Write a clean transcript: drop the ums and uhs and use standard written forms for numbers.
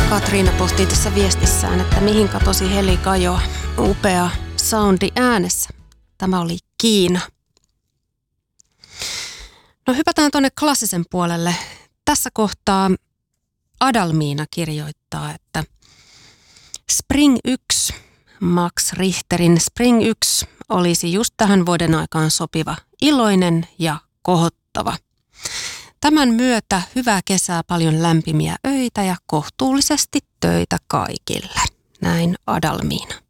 Katriina pohtii tässä viestissään, että mihin katosi Heli Kajo. Upea soundi äänessä. Tämä oli Kiina. No hypätään tuonne klassisen puolelle. Tässä kohtaa Adalmiina kirjoittaa, että Spring 1, Max Richterin Spring 1 olisi just tähän vuoden aikaan sopiva, iloinen ja kohottava. Tämän myötä hyvää kesää, paljon lämpimiä öitä ja kohtuullisesti töitä kaikille. Näin Adalmiina.